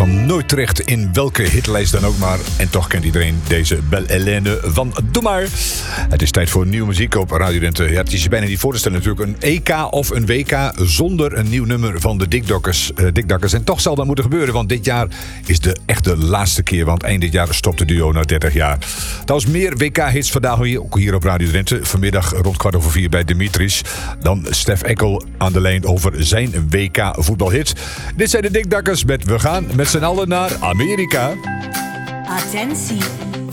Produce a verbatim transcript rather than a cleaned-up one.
kwam nooit terecht in welke hitlijst dan ook maar. En toch kent iedereen deze Belle Hélène van Doe Maar. Het is tijd voor nieuwe muziek op Radio Drenthe. Ja, het is je bijna niet voor te stellen natuurlijk. Een E K of een W K zonder een nieuw nummer van de Dikdakkers. Uh, Dikdakkers. En toch zal dat moeten gebeuren, want dit jaar is de echt de laatste keer. Want eind dit jaar stopt de duo na dertig jaar. Trouwens, meer W K-hits vandaag ook hier op Radio Drenthe. Vanmiddag rond kwart over vier bij Dimitris. Dan Stef Eckel aan de lijn over zijn W K-voetbalhit. Dit zijn de Dikdakkers met We gaan met z'n allen naar Amerika. Attentie,